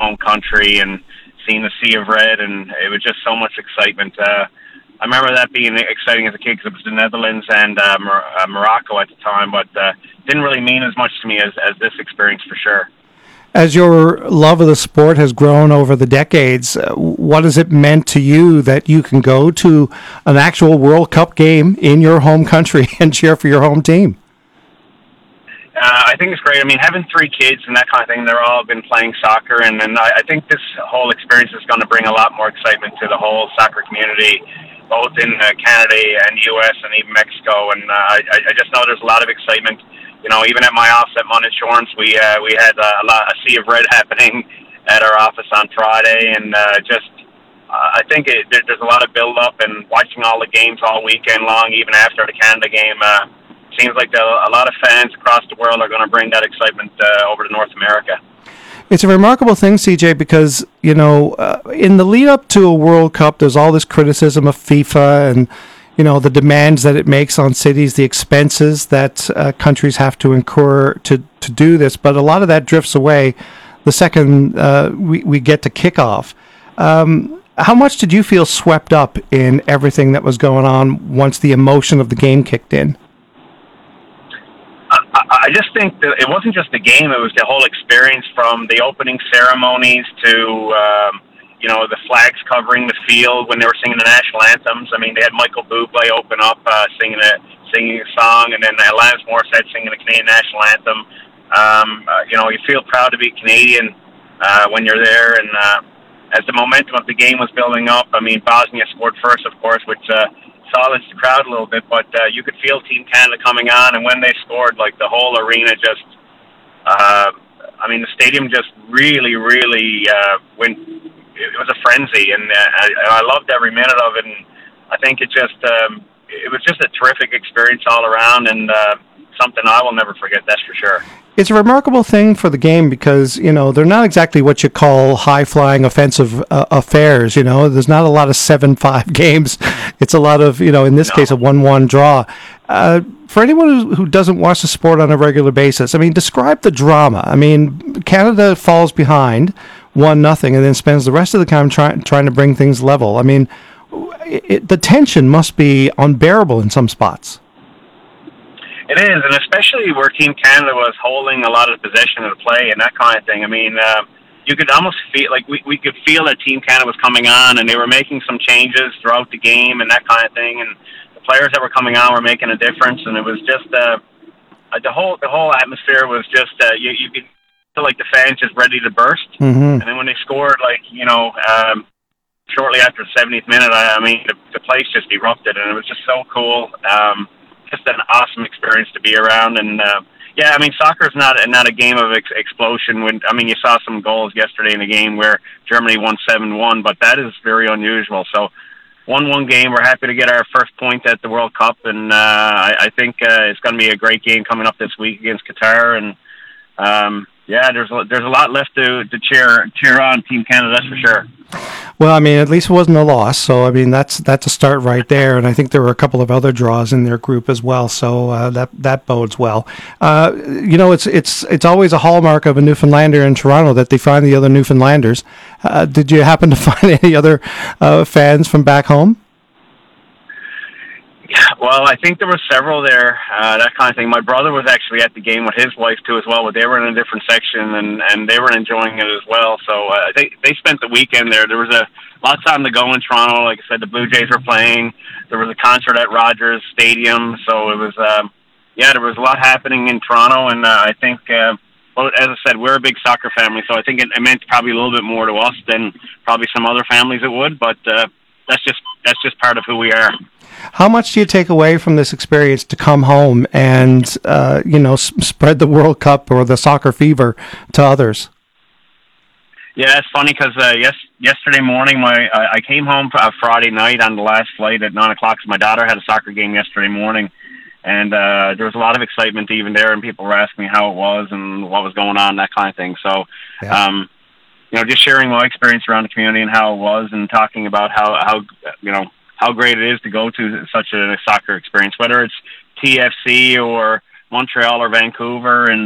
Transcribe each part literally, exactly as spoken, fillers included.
home country and seeing the sea of red, and it was just so much excitement. Uh, I remember that being exciting as a kid because it was the Netherlands and uh, Mor- uh, Morocco at the time, but uh, didn't really mean as much to me as, as this experience for sure. As your love of the sport has grown over the decades, uh, what has it meant to you that you can go to an actual World Cup game in your home country and cheer for your home team? Uh, I think it's great. I mean, having three kids and that kind of thing, they're all been playing soccer, and, and I, I think this whole experience is going to bring a lot more excitement to the whole soccer community, both in uh, Canada and U S and even Mexico. And uh, I, I just know there's a lot of excitement. You know, even at my office at Mon Insurance, we uh, we had uh, a lot a sea of red happening at our office on Friday, and uh, just uh, I think it, there, there's a lot of build up, and watching all the games all weekend long, even after the Canada game. Uh, Seems like the, a lot of fans across the world are going to bring that excitement uh, over to North America. It's a remarkable thing, C J, because, you know, uh, in the lead up to a World Cup, there's all this criticism of FIFA and, you know, the demands that it makes on cities, the expenses that uh, countries have to incur to, to do this. But a lot of that drifts away the second uh, we, we get to kickoff. Um, how much did you feel swept up in everything that was going on once the emotion of the game kicked in? I just think that it wasn't just the game; it was the whole experience, from the opening ceremonies to um, you know the flags covering the field when they were singing the national anthems. I mean, they had Michael Bublé open up uh, singing a singing a song, and then Alanis Morissette singing the Canadian national anthem. Um, uh, you know, you feel proud to be Canadian uh, when you're there, and uh, as the momentum of the game was building up, I mean, Bosnia scored first, of course, which uh, silenced the crowd a little bit, but uh, you could feel Team Canada coming on, and when they scored, like, the whole arena just, uh, I mean, the stadium just really, really uh, went, it was a frenzy, and uh, I, I loved every minute of it, and I think it just, um, it was just a terrific experience all around, and uh, something I will never forget, that's for sure. It's a remarkable thing for the game because, you know, they're not exactly what you call high-flying offensive uh, affairs, you know. There's not a lot of seven five games. It's a lot of, you know, in this no. case, a one one draw. Uh, for anyone who, who doesn't watch the sport on a regular basis, I mean, describe the drama. I mean, Canada falls behind one nothing and then spends the rest of the time try, trying to bring things level. I mean, it, the tension must be unbearable in some spots. It is, and especially where Team Canada was holding a lot of the possession of the play and that kind of thing. I mean, uh, you could almost feel, like, we, we could feel that Team Canada was coming on, and they were making some changes throughout the game and that kind of thing, and the players that were coming on were making a difference, and it was just, uh, the whole the whole atmosphere was just, uh, you, you could feel like the fans just ready to burst, mm-hmm. and then when they scored, like, you know, um, shortly after the seventieth minute, I, I mean, the, the place just erupted, and it was just so cool. Um, just an awesome experience to be around, and uh, yeah, I mean, soccer is not not a game of ex- explosion. When I mean, you saw some goals yesterday in the game where Germany won seven one, but that is very unusual. So, one one game. We're happy to get our first point at the World Cup, and uh, I, I think uh, it's going to be a great game coming up this week against Qatar. And um, yeah, there's a, there's a lot left to to cheer cheer on Team Canada. That's for sure. Well, I mean, at least it wasn't a loss, so I mean that's that's a start right there, and I think there were a couple of other draws in their group as well, so uh, that that bodes well. Uh, you know, it's it's it's always a hallmark of a Newfoundlander in Toronto that they find the other Newfoundlanders. Uh, did you happen to find any other uh, fans from back home? Yeah, well, I think there were several there, uh, that kind of thing. My brother was actually at the game with his wife too as well, but they were in a different section, and, and they were enjoying it as well. So uh, they they spent the weekend there. There was a lot of time to go in Toronto. Like I said, the Blue Jays were playing. There was a concert at Rogers Stadium, so it was um, yeah, there was a lot happening in Toronto, and uh, I think. Uh, Well, as I said, we're a big soccer family, so I think it, it meant probably a little bit more to us than probably some other families it would. But uh, that's just that's just part of who we are. How much do you take away from this experience to come home and uh, you know s- spread the World Cup or the soccer fever to others? Yeah, it's funny because uh, yes, yesterday morning, my I, I came home uh, Friday night on the last flight at nine o'clock. So my daughter had a soccer game yesterday morning. And uh, there was a lot of excitement even there, and people were asking me how it was and what was going on, that kind of thing. So, yeah. um, you know, just sharing my experience around the community and how it was, and talking about how, how you know, how great it is to go to such a soccer experience, whether it's T F C or Montreal or Vancouver. And,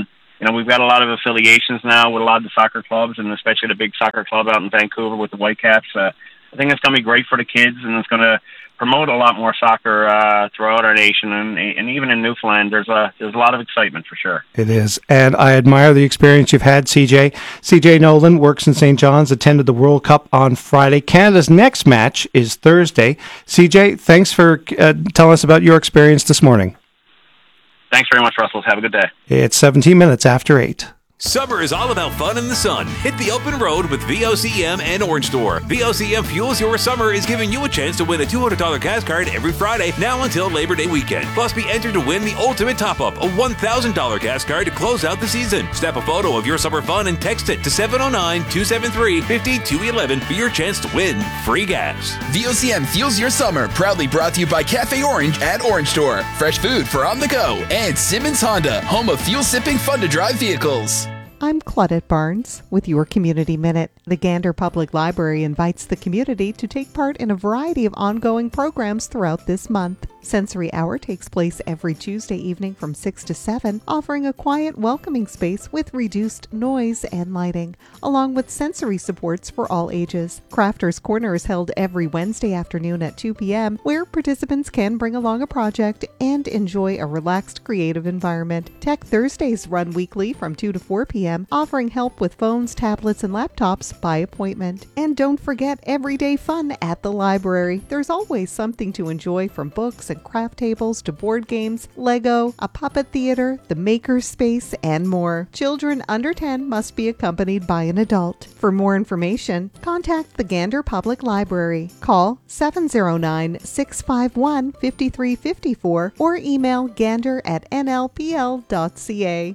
you know, we've got a lot of affiliations now with a lot of the soccer clubs, and especially the big soccer club out in Vancouver with the Whitecaps. Uh, I think it's going to be great for the kids, and it's going to promote a lot more soccer uh, throughout our nation, and, and even in Newfoundland, there's a there's a lot of excitement for sure. It is, and I admire the experience you've had, C J. C J Nolan works in Saint John's, attended the World Cup on Friday. Canada's next match is Thursday. C J, thanks for uh, telling us about your experience this morning. Thanks very much, Russell. Have a good day. It's seventeen minutes after eight. Summer is all about fun in the sun. Hit the open road with V O C M and Orange Door. V O C M Fuels Your Summer is giving you a chance to win a two hundred dollars gas card every Friday, now until Labor Day weekend. Plus, be entered to win the ultimate top-up, a one thousand dollars gas card to close out the season. Snap a photo of your summer fun and text it to seven oh nine, two seven three, five two one one for your chance to win free gas. V O C M Fuels Your Summer, proudly brought to you by Cafe Orange at Orange Store. Fresh food for on the go. And Simmons Honda, home of fuel-sipping, fun-to-drive vehicles. I'm Claudette Barnes with your Community Minute. The Gander Public Library invites the community to take part in a variety of ongoing programs throughout this month. Sensory Hour takes place every Tuesday evening from six to seven, offering a quiet, welcoming space with reduced noise and lighting, along with sensory supports for all ages. Crafters Corner is held every Wednesday afternoon at two p.m., where participants can bring along a project and enjoy a relaxed, creative environment. Tech Thursdays run weekly from two to four p.m., offering help with phones, tablets, and laptops by appointment. And don't forget everyday fun at the library. There's always something to enjoy, from books and craft tables to board games, Lego, a puppet theater, the maker's space, and more. Children under ten must be accompanied by an adult. For more information, contact the Gander Public Library. Call seven oh nine, six five one, five three five four or email gander at n l p l dot c a.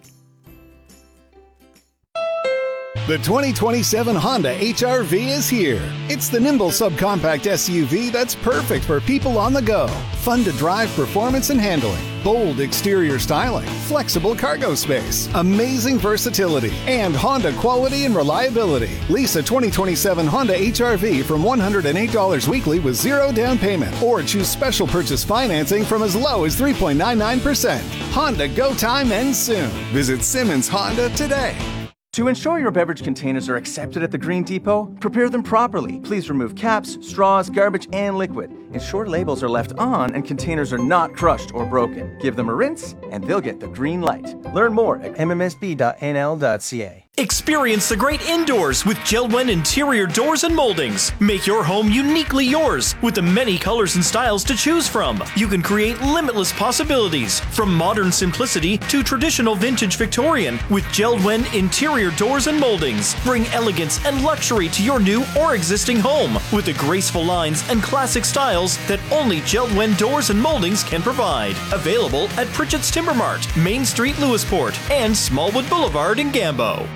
The twenty twenty-seven Honda H R V is here. It's the nimble subcompact S U V that's perfect for people on the go. Fun to drive performance and handling. Bold exterior styling. Flexible cargo space. Amazing versatility. And Honda quality and reliability. Lease a twenty twenty-seven Honda H R V from one hundred eight dollars weekly with zero down payment. Or choose special purchase financing from as low as three point nine nine percent. Honda Go Time ends soon. Visit Simmons Honda today. To ensure your beverage containers are accepted at the Green Depot, prepare them properly. Please remove caps, straws, garbage, and liquid. Ensure labels are left on and containers are not crushed or broken. Give them a rinse, and they'll get the green light. Learn more at m m s b dot n l dot c a. Experience the great indoors with Jeld-Wen Interior Doors and Moldings. Make your home uniquely yours with the many colors and styles to choose from. You can create limitless possibilities, from modern simplicity to traditional vintage Victorian, with Jeld-Wen Interior Doors and Moldings. Bring elegance and luxury to your new or existing home with the graceful lines and classic styles that only Jeld-Wen Doors and Moldings can provide. Available at Pritchett's Timber Mart, Main Street, Lewisport, and Smallwood Boulevard in Gambo.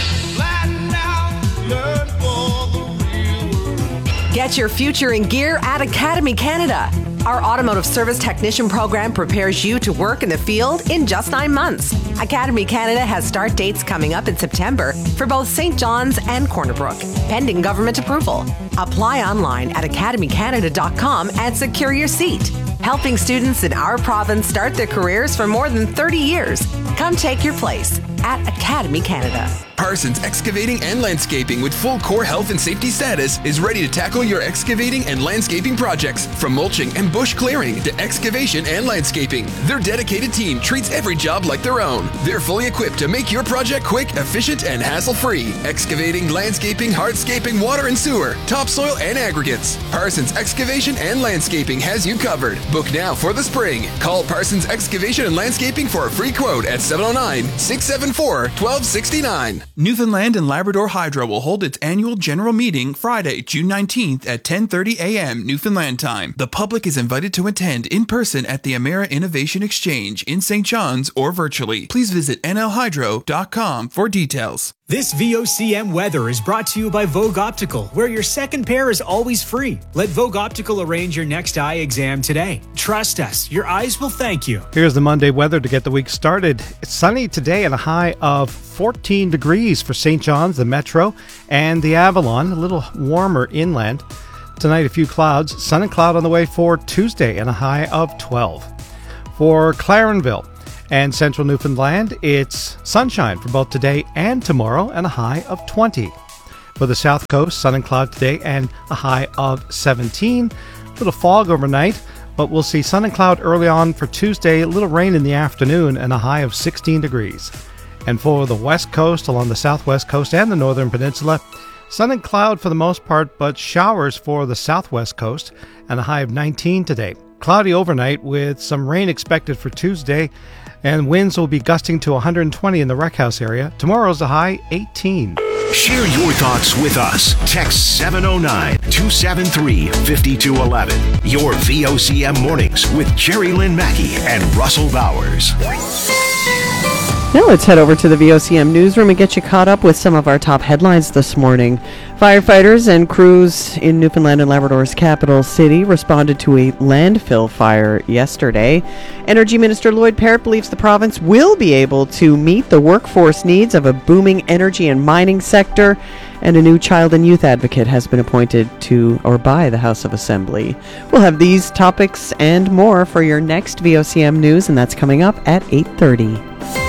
Get your future in gear at Academy Canada. Our automotive service technician program prepares you to work in the field in just nine months. Academy Canada has start dates coming up in September for both Saint John's and Corner Brook, pending government approval. Apply online at academy canada dot com and secure your seat. Helping students in our province start their careers for more than thirty years. Come take your place at Academy Canada. Parsons Excavating and Landscaping, with full core health and safety status, is ready to tackle your excavating and landscaping projects. From mulching and bush clearing to excavation and landscaping, their dedicated team treats every job like their own. They're fully equipped to make your project quick, efficient, and hassle-free. Excavating, landscaping, hardscaping, water and sewer, topsoil, and aggregates. Parsons Excavation and Landscaping has you covered. Book now for the spring. Call Parsons Excavation and Landscaping for a free quote at seven oh nine, six seven four, one two six nine. Newfoundland and Labrador Hydro will hold its annual general meeting Friday, June nineteenth at ten thirty a.m. Newfoundland time. The public is invited to attend in person at the Emera Innovation Exchange in Saint John's or virtually. Please visit n l hydro dot com for details. This V O C M weather is brought to you by Vogue Optical, where your second pair is always free. Let Vogue Optical arrange your next eye exam today. Trust us, your eyes will thank you. Here's the Monday weather to get the week started. It's sunny today and a high of fourteen degrees for Saint John's, the Metro, and the Avalon, a little warmer inland. Tonight, a few clouds, sun and cloud on the way for Tuesday and a high of twelve. For Clarenville, And central Newfoundland, it's sunshine for both today and tomorrow and a high of twenty. For the south coast, sun and cloud today and a high of seventeen. A little fog overnight, but we'll see sun and cloud early on for Tuesday, a little rain in the afternoon and a high of sixteen degrees. And for the west coast, along the southwest coast and the northern peninsula, sun and cloud for the most part, but showers for the southwest coast and a high of nineteen today. Cloudy overnight with some rain expected for Tuesday, and winds will be gusting to one hundred twenty in the Rec House area. Tomorrow's a high eighteen. Share your thoughts with us. Text seven oh nine, two seven three, five two one one. Your V O C M Mornings with Jerry Lynn Mackey and Russell Bowers. Now let's head over to the V O C M newsroom and get you caught up with some of our top headlines this morning. Firefighters and crews in Newfoundland and Labrador's capital city responded to a landfill fire yesterday. Energy Minister Lloyd Parrott believes the province will be able to meet the workforce needs of a booming energy and mining sector, and a new child and youth advocate has been appointed to or by the House of Assembly. We'll have these topics and more for your next V O C M news, and that's coming up at eight thirty.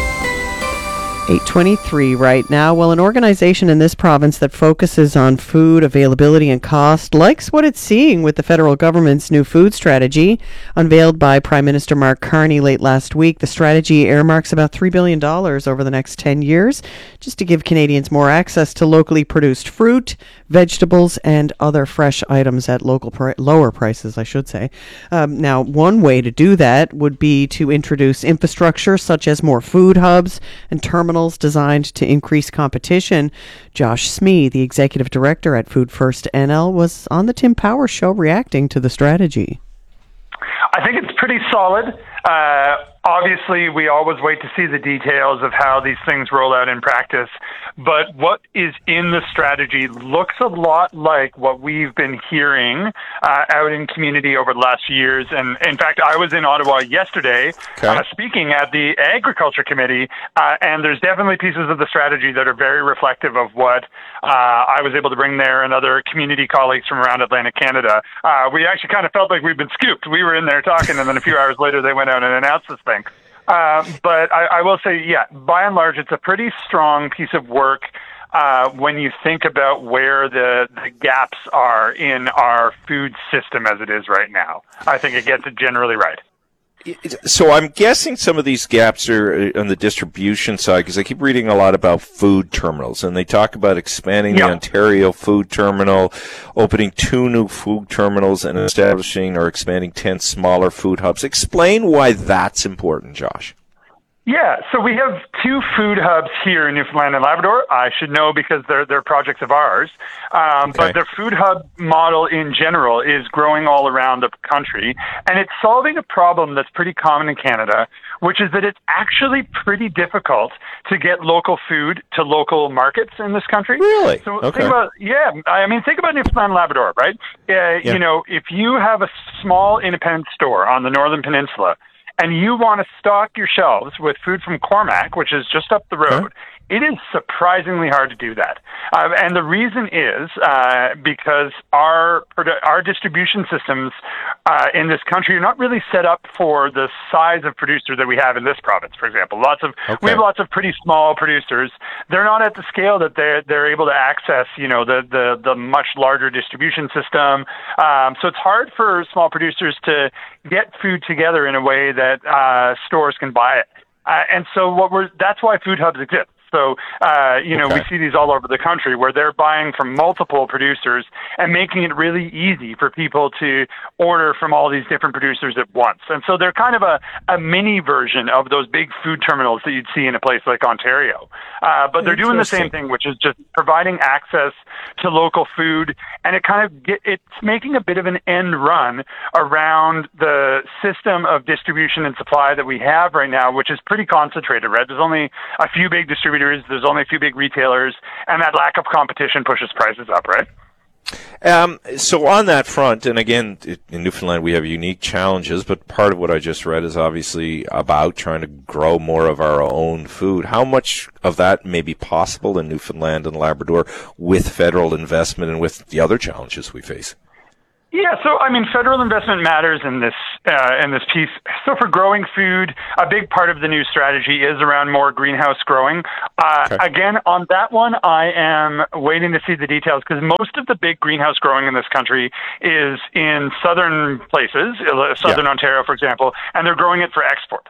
eight twenty-three right now. Well, an organization in this province that focuses on food availability and cost likes what it's seeing with the federal government's new food strategy unveiled by Prime Minister Mark Carney late last week. The strategy earmarks about three billion dollars over the next ten years just to give Canadians more access to locally produced fruit, vegetables, and other fresh items at local pri- lower prices, I should say. Um, now, one way to do that would be to introduce infrastructure such as more food hubs and terminals designed to increase competition. Josh Smee, the executive director at Food First N L, was on the Tim Power Show reacting to the strategy. I think it's pretty solid. Uh, obviously, we always wait to see the details of how these things roll out in practice. But what is in the strategy looks a lot like what we've been hearing uh, out in community over the last few years. And in fact, I was in Ottawa yesterday okay. uh, speaking at the Agriculture Committee, uh, and there's definitely pieces of the strategy that are very reflective of what uh, I was able to bring there and other community colleagues from around Atlantic Canada. Uh, we actually kind of felt like we'd been scooped. We were in there talking, and then a few hours later they went out and announced this thing. Uh, but I, I will say, yeah, by and large, it's a pretty strong piece of work uh, when you think about where the, the gaps are in our food system as it is right now. I think it gets it generally right. So I'm guessing some of these gaps are on the distribution side, because I keep reading a lot about food terminals, and they talk about expanding yep. the Ontario food terminal, opening two new food terminals, and establishing or expanding ten smaller food hubs. Explain why that's important, Josh. Yeah, so we have two food hubs here in Newfoundland and Labrador. I should know because they're they're projects of ours. Um, okay. But the food hub model in general is growing all around the country, and it's solving a problem that's pretty common in Canada, which is that it's actually pretty difficult to get local food to local markets in this country. Really? So okay. think about, yeah, I mean, think about Newfoundland and Labrador, right? Uh, yeah. You know, if you have a small independent store on the Northern Peninsula, and you want to stock your shelves with food from Cormac, which is just up the road, huh? It is surprisingly hard to do that. Uh, and the reason is uh, because our our distribution systems uh, in this country are not really set up for the size of producer that we have in this province, for example. Lots of okay. We have lots of pretty small producers. They're not at the scale that they're, they're able to access, you know, the, the, the much larger distribution system. Um, so it's hard for small producers to get food together in a way that uh, stores can buy it. Uh, and so what we're that's why food hubs exist. So, uh, you know, okay. we see these all over the country where they're buying from multiple producers and making it really easy for people to order from all these different producers at once. And so they're kind of a, a mini version of those big food terminals that you'd see in a place like Ontario. Uh, but they're doing the same thing, which is just providing access to local food. And it kind of get, it's making a bit of an end run around the system of distribution and supply that we have right now, which is pretty concentrated, right? There's only a few big distributors. There's only a few big retailers, and that lack of competition pushes prices up, right? Um, so on that front, and again, in Newfoundland we have unique challenges, but part of what I just read is obviously about trying to grow more of our own food. How much of that may be possible in Newfoundland and Labrador with federal investment and with the other challenges we face? Yeah, so I mean, federal investment matters in this uh, in this piece. So for growing food, a big part of the new strategy is around more greenhouse growing. Uh, okay. Again, on that one, I am waiting to see the details because most of the big greenhouse growing in this country is in southern places, southern yeah. Ontario, for example, and they're growing it for export.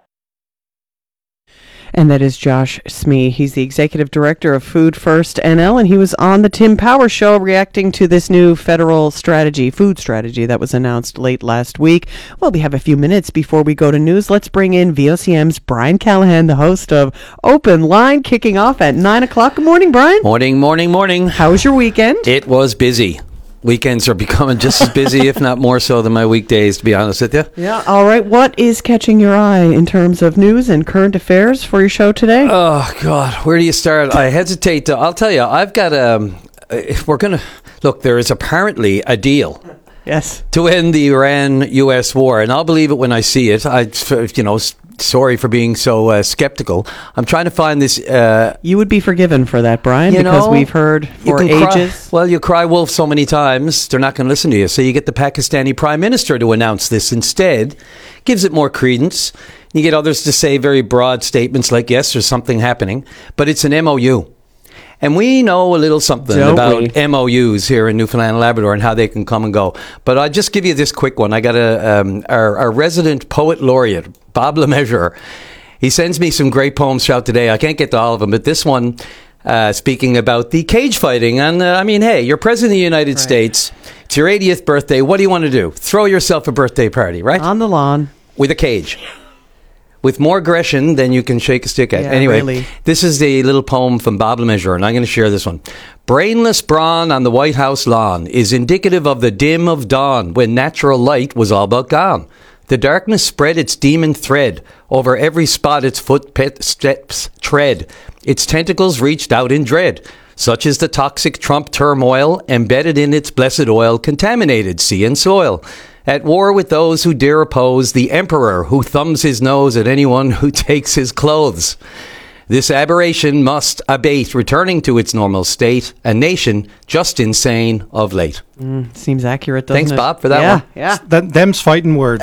And that is Josh Smee. He's the executive director of Food First N L, and he was on the Tim Power Show reacting to this new federal strategy, food strategy that was announced late last week. Well, we have a few minutes before we go to news. Let's bring in V O C M's Brian Callahan, the host of Open Line, kicking off at nine o'clock. Good morning, Brian. Morning, morning, morning. How was your weekend? It was busy. Weekends are becoming just as busy, if not more so, than my weekdays, to be honest with you. Yeah. All right. What is catching your eye in terms of news and current affairs for your show today? Oh, God. Where do you start? I hesitate to. I'll tell you, I've got a. If we're going to. Look, there is apparently a deal. Yes. To end the Iran U S war. And I'll believe it when I see it. I, you know, sorry for being so uh, skeptical. I'm trying to find this. Uh, you would be forgiven for that, Brian, you because know, we've heard for ages. Cry, well, you cry wolf so many times, they're not going to listen to you. So you get the Pakistani Prime Minister to announce this instead. Gives it more credence. You get others to say very broad statements like, yes, there's something happening. But it's an M O U. And we know a little something Don't about we? M O Us here in Newfoundland and Labrador and how they can come and go. But I'll just give you this quick one. I got a um, our, our resident poet laureate, Bob LeMessurier. He sends me some great poems throughout today. I can't get to all of them, but this one, uh, speaking about the cage fighting. And uh, I mean, hey, you're president of the United right. States. It's your eightieth birthday. What do you want to do? Throw yourself a birthday party, right? On the lawn. With a cage. With more aggression than you can shake a stick at. Yeah, anyway, really. This is the little poem from Bob LeMessurier, and I'm going to share this one. Brainless brawn on the White House lawn is indicative of the dim of dawn when natural light was all but gone. The darkness spread its demon thread over every spot its footsteps tread. Its tentacles reached out in dread. Such is the toxic Trump turmoil embedded in its blessed oil, contaminated sea and soil. At war with those who dare oppose the emperor who thumbs his nose at anyone who takes his clothes. This aberration must abate, returning to its normal state, a nation just insane of late. Mm, seems accurate, doesn't Thanks, it? Thanks, Bob, for that yeah, one. Yeah, that, them's fighting words.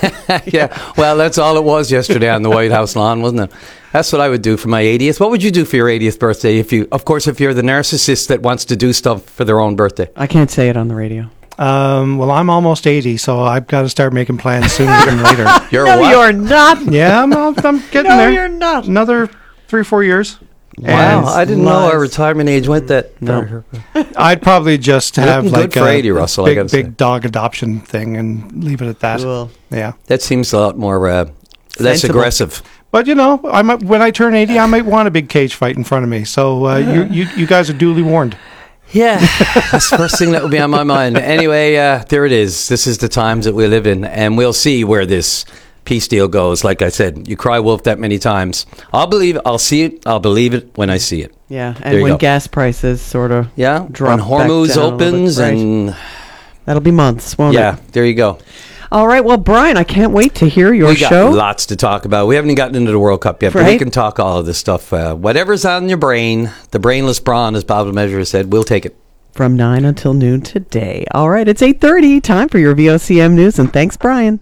Yeah, well, that's all it was yesterday on the White House lawn, wasn't it? That's what I would do for my eightieth. What would you do for your eightieth birthday? If you, of course, if you're the narcissist that wants to do stuff for their own birthday. I can't say it on the radio. Um, well, I'm almost eighty, so I've got to start making plans sooner than later. You're no, what? you're not. Yeah, I'm, I'm getting no, there. No, you're not. Another three or four years. Wow, And I didn't lies. know our retirement age went that. No. I'd probably just have Looking like good for a eighty, Russell, I big, gotta say. big dog adoption thing and leave it at that. Cool. Yeah. That seems a lot more uh, less Sensible. aggressive. But, you know, I might, when I turn eighty, I might want a big cage fight in front of me. So uh, you, you, you guys are duly warned. Yeah, that's the first thing that would be on my mind. Anyway, uh, there it is. This is the times that we live in, and we'll see where this peace deal goes. Like I said, you cry wolf that many times. I'll believe it. I'll see it. I'll believe it when I see it. Yeah, and when go. gas prices sort of yeah, drop when Hormuz back down opens, right. and that'll be months, won't yeah, it? Yeah, there you go. All right, well, Brian, I can't wait to hear your we got show. Lots to talk about. We haven't even gotten into the World Cup yet, but right? we can talk all of this stuff. Uh, whatever's on your brain, the brainless brawn, as Bob LeMessurier said, we'll take it. From nine until noon today. All right, it's eight thirty. Time for your V O C M News, and thanks, Brian.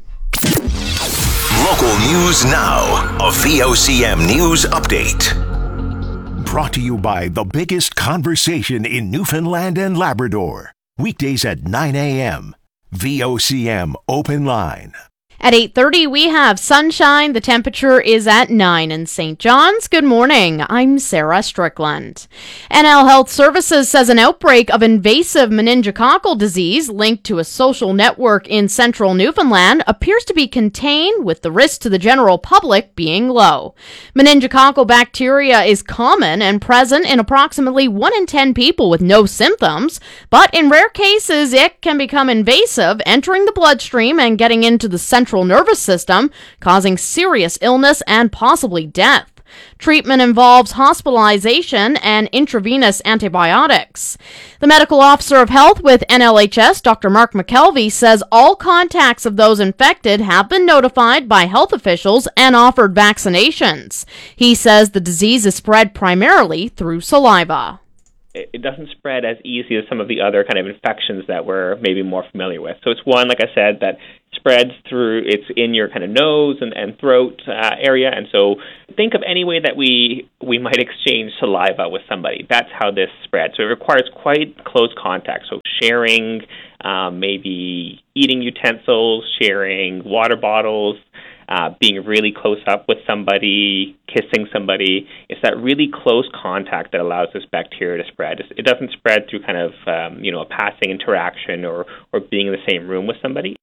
Local news now. A V O C M News Update. Brought to you by the biggest conversation in Newfoundland and Labrador. Weekdays at nine a.m. V O C M Open Line. At eight thirty, we have sunshine. The temperature is at nine in Saint John's. Good morning. I'm Sarah Strickland. N L Health Services says an outbreak of invasive meningococcal disease linked to a social network in central Newfoundland appears to be contained, with the risk to the general public being low. Meningococcal bacteria is common and present in approximately one in ten people with no symptoms, but in rare cases it can become invasive, entering the bloodstream and getting into the central nervous system, causing serious illness and possibly death. Treatment involves hospitalization and intravenous antibiotics. The medical officer of health with N L H S, Doctor Mark McKelvey, says all contacts of those infected have been notified by health officials and offered vaccinations. He says the disease is spread primarily through saliva. it doesn't spread as easy as some of the other kind of infections that we're maybe more familiar with. So it's one, like I said, that spreads through, it's in your kind of nose and, and throat uh, area. And so think of any way that we we might exchange saliva with somebody. That's how this spreads. So it requires quite close contact. So sharing, um, maybe eating utensils, sharing water bottles, Uh, being really close up with somebody, kissing somebody. It's that really close contact that allows this bacteria to spread. It doesn't spread through kind of, um, you know, a passing interaction or, or being in the same room with somebody.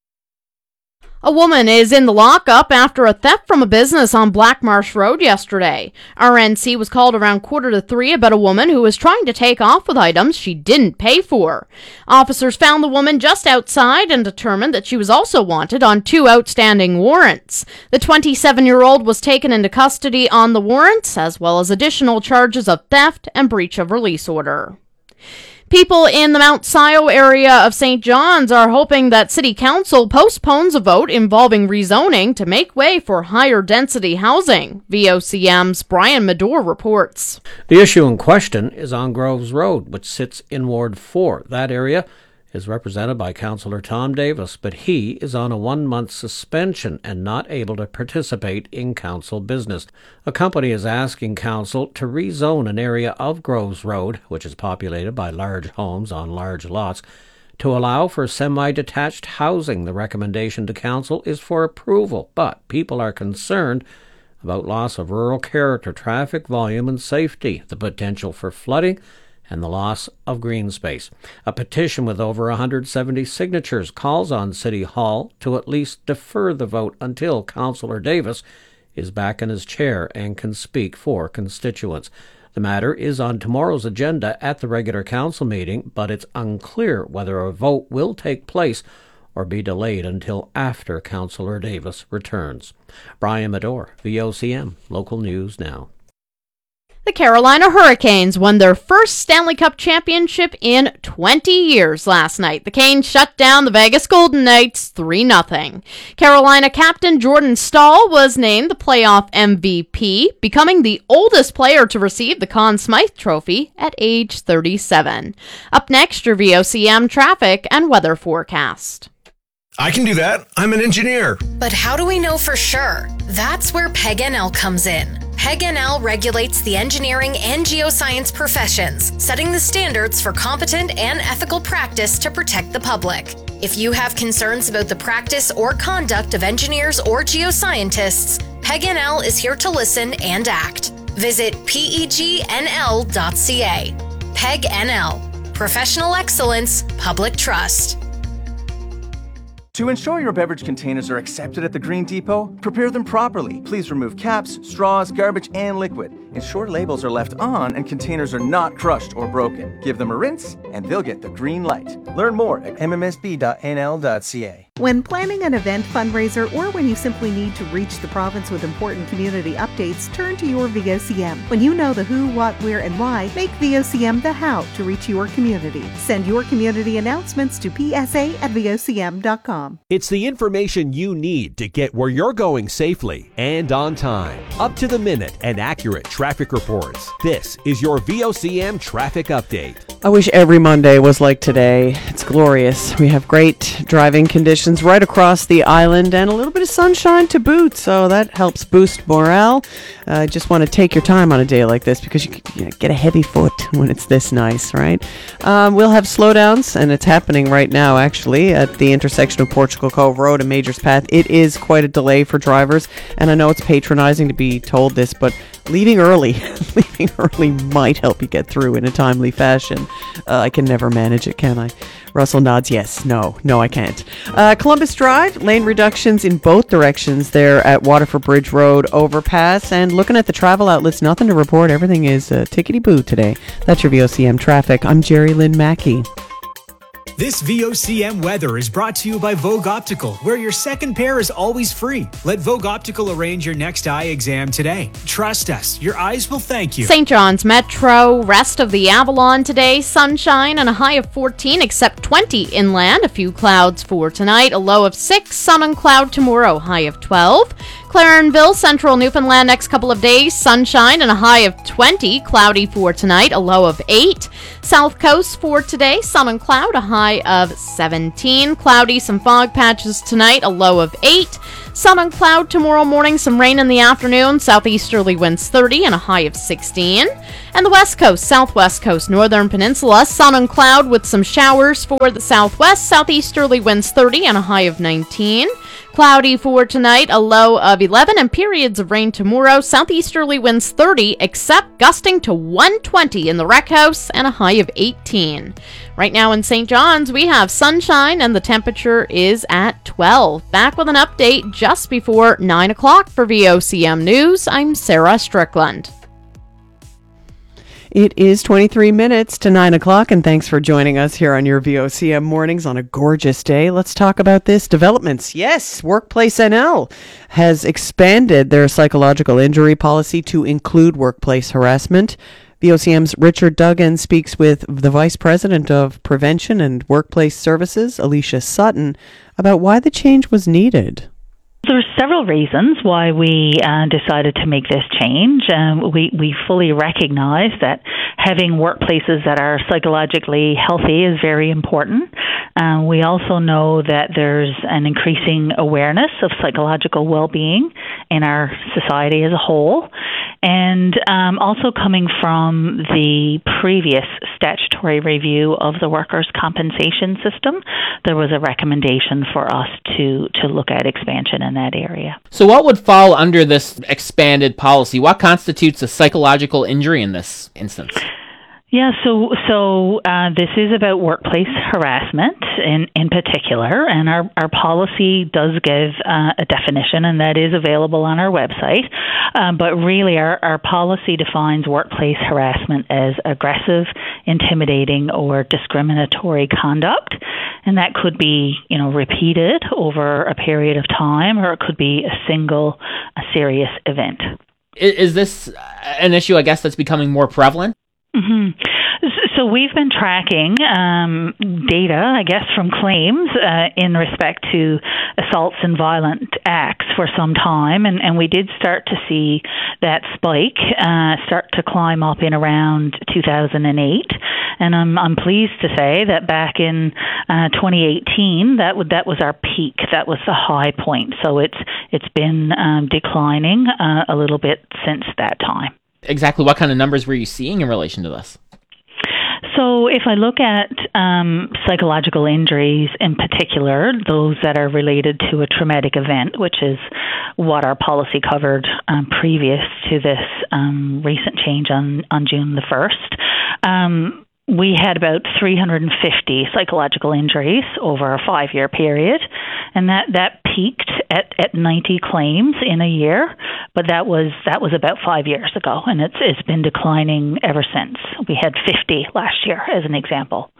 A woman is in the lockup after a theft from a business on Black Marsh Road yesterday. R N C was called around quarter to three about a woman who was trying to take off with items she didn't pay for. Officers found the woman just outside and determined that she was also wanted on two outstanding warrants. The twenty-seven-year-old was taken into custody on the warrants, as well as additional charges of theft and breach of release order. People in the Mount Scio area of Saint John's are hoping that City Council postpones a vote involving rezoning to make way for higher density housing. V O C M's Brian Medore reports. The issue in question is on Groves Road, which sits in Ward four. That area is represented by Councillor Tom Davis, but he is on a one-month suspension and not able to participate in council business. A company is asking council to rezone an area of Groves Road, which is populated by large homes on large lots, to allow for semi-detached housing. The recommendation to council is for approval, but people are concerned about loss of rural character, traffic volume, and safety, the potential for flooding, and the loss of green space. A petition with over one hundred seventy signatures calls on City Hall to at least defer the vote until Councillor Davis is back in his chair and can speak for constituents. The matter is on tomorrow's agenda at the regular council meeting, but it's unclear whether a vote will take place or be delayed until after Councillor Davis returns. Brian Medore, V O C M, Local News Now. The Carolina Hurricanes won their first Stanley Cup championship in twenty years last night. The Canes shut down the Vegas Golden Knights three nothing. Carolina captain Jordan Staal was named the playoff M V P, becoming the oldest player to receive the Conn Smythe Trophy at age thirty-seven. Up next, your V O C M traffic and weather forecast. I can do that. I'm an engineer. But how do we know for sure? That's where P E G N L comes in. P E G N L regulates the engineering and geoscience professions, setting the standards for competent and ethical practice to protect the public. If you have concerns about the practice or conduct of engineers or geoscientists, P E G N L is here to listen and act. Visit P E G N L dot C A. P E G N L. Professional excellence, public trust. To ensure your beverage containers are accepted at the Green Depot, prepare them properly. Please remove caps, straws, garbage, and liquid. Ensure labels are left on and containers are not crushed or broken. Give them a rinse and they'll get the green light. Learn more at M M S B dot N L dot C A. When planning an event fundraiser or when you simply need to reach the province with important community updates, turn to your V O C M. When you know the who, what, where, and why, make V O C M the how to reach your community. Send your community announcements to P S A at V O C M dot com. It's the information you need to get where you're going safely and on time. Up to the minute and accurate traffic reports. This is your V O C M traffic update. I wish every Monday was like today. It's glorious. We have great driving conditions right across the island and a little bit of sunshine to boot, so that helps boost morale. I uh, just want to take your time on a day like this because you, you know, get a heavy foot when it's this nice, right? Um, we'll have slowdowns, and it's happening right now, actually, at the intersection of Portugal Cove Road and Majors Path. It is quite a delay for drivers, and I know it's patronizing to be told this, but leaving early, leaving early might help you get through in a timely fashion. Uh, I can never manage it, can I? Russell nods yes. No, no, I can't. Uh, Columbus Drive, lane reductions in both directions there at Waterford Bridge Road overpass. And looking at the travel outlets, nothing to report. Everything is uh, tickety-boo today. That's your V O C M traffic. I'm Jerry Lynn Mackey. This V O C M weather is brought to you by Vogue Optical, where your second pair is always free. Let Vogue Optical arrange your next eye exam today. Trust us, your eyes will thank you. Saint John's Metro, rest of the Avalon today, sunshine and a high of fourteen, except twenty inland. A few clouds for tonight, a low of six, sun and cloud tomorrow, high of twelve. Clarenville, central Newfoundland, next couple of days, sunshine and a high of twenty. Cloudy for tonight, a low of eight. South Coast for today, sun and cloud, a high of seventeen. Cloudy, some fog patches tonight, a low of eight. Sun and cloud tomorrow morning, some rain in the afternoon. Southeasterly winds thirty and a high of sixteen. And the west coast, southwest coast, northern peninsula, sun and cloud with some showers for the southwest. Southeasterly winds thirty and a high of nineteen. Cloudy for tonight, a low of eleven, and periods of rain tomorrow. Southeasterly winds thirty, except gusting to one twenty in the Rec House and a high of eighteen. Right now in Saint John's, we have sunshine and the temperature is at twelve. Back with an update just before nine o'clock for V O C M News. I'm Sarah Strickland. It is twenty-three minutes to nine o'clock, and thanks for joining us here on your V O C M mornings on a gorgeous day. Let's talk about this. Developments. Yes, Workplace N L has expanded their psychological injury policy to include workplace harassment. V O C M's Richard Duggan speaks with the Vice President of Prevention and Workplace Services, Alicia Sutton, about why the change was needed. There are several reasons why we uh, decided to make this change. Um, we, we fully recognize that having workplaces that are psychologically healthy is very important. Uh, we also know that there's an increasing awareness of psychological well-being in our society as a whole. And um, also coming from the previous statutory review of the workers' compensation system, there was a recommendation for us to, to look at expansion in that area. So what would fall under this expanded policy? What constitutes a psychological injury in this instance? Yeah, so so uh, this is about workplace harassment in, in particular, and our, our policy does give uh, a definition, and that is available on our website. Um, but really, our, our policy defines workplace harassment as aggressive, intimidating, or discriminatory conduct, and that could be, you know, repeated over a period of time, or it could be a single, a serious event. Is this an issue, I guess, that's becoming more prevalent? Mm-hmm. So we've been tracking um, data, I guess, from claims uh, in respect to assaults and violent acts for some time, and, and we did start to see that spike uh, start to climb up in around two thousand eight. And I'm I'm pleased to say that back in uh, twenty eighteen, that would that was our peak. That was the high point. So it's it's been um, declining uh, a little bit since that time. Exactly what kind of numbers were you seeing in relation to this? So if I look at um, psychological injuries in particular, those that are related to a traumatic event, which is what our policy covered um, previous to this um, recent change on, on June the first, um, we had about three hundred fifty psychological injuries over a five-year period, and that, that peaked at, at ninety claims in a year, but that was that was about five years ago, and it's it's been declining ever since. We had fifty last year, as an example.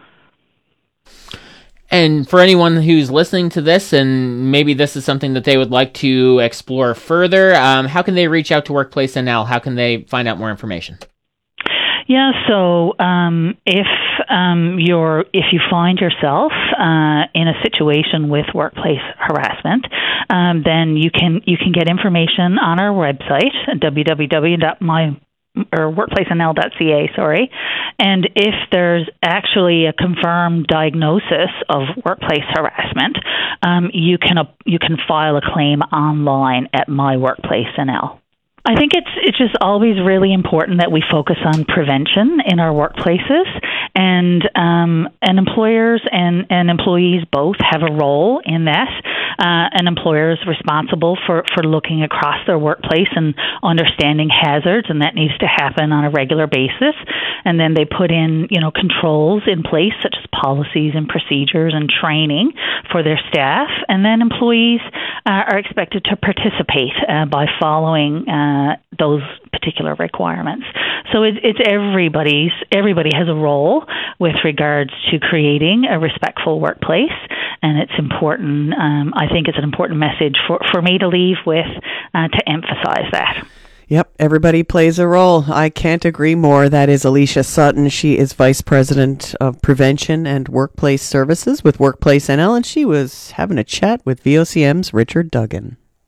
And for anyone who's listening to this, and maybe this is something that they would like to explore further, um, how can they reach out to Workplace N L? How can they find out more information? Yeah, so um, if um, you're if you find yourself uh, in a situation with workplace harassment, um, then you can you can get information on our website w w w dot my or workplace n l dot c a. Sorry, and if there's actually a confirmed diagnosis of workplace harassment, um, you can uh, you can file a claim online at My Workplace N L. I think it's it's just always really important that we focus on prevention in our workplaces, and um, and employers and, and employees both have a role in that. Uh, an employer is responsible for, for looking across their workplace and understanding hazards, and that needs to happen on a regular basis. And then they put in, you know, controls in place, such as policies and procedures and training for their staff. And then employees uh, are expected to participate uh, by following uh, those particular requirements. So it, it's everybody's, everybody has a role with regards to creating a respectful workplace, and it's important, um, I think it's an important message for, for me to leave with uh, to emphasize that. Yep, everybody plays a role. I can't agree more. That is Alicia Sutton. She is Vice President of Prevention and Workplace Services with Workplace N L, and she was having a chat with V O C M's Richard Duggan.